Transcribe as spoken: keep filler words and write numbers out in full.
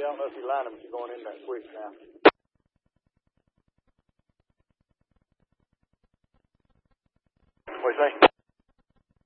don't know if you line them if you're going in that quick now. What do you think?